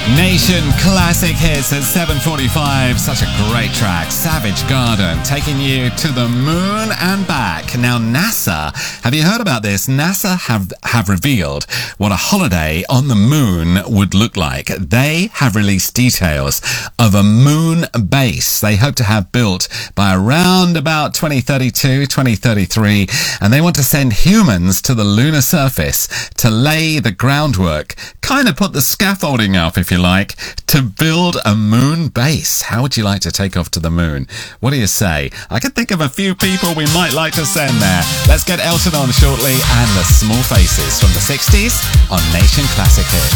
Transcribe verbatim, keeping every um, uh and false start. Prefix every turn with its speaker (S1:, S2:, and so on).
S1: Nation Classic Hits at seven forty-five. Such a great track. Savage Garden, taking you to the moon and back. Now, NASA, have you heard about this? NASA have, have revealed what a holiday on the moon would look like. They have released details of a moon base they hope to have built by around about twenty thirty-two, twenty thirty-three, and they want to send humans to the lunar surface to lay the groundwork, kind of put the scaffolding up, if you like, to build a moon base. How would you like to take off to the moon? What do you say? I can think of a few people we might like to send there. Let's get Elton on shortly and the Small Faces from the sixties on Nation Classic Hits.